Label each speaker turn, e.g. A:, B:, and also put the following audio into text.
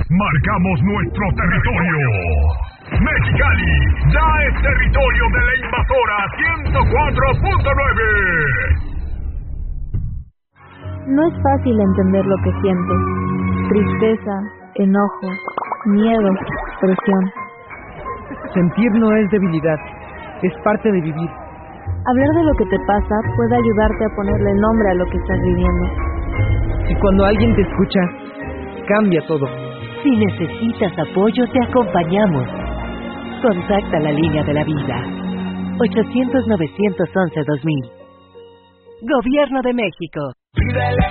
A: marcamos nuestro territorio. Mexicali ya es territorio de la invasora 104.9.
B: No es fácil entender lo que sientes. Tristeza, enojo, miedo, presión.
C: Sentir no es debilidad, es parte de vivir.
B: Hablar de lo que te pasa puede ayudarte a ponerle nombre a lo que estás viviendo.
C: Y cuando alguien te escucha, cambia todo.
D: Si necesitas apoyo, te acompañamos. Contacta la línea de la vida. 800-911-2000. Gobierno de México.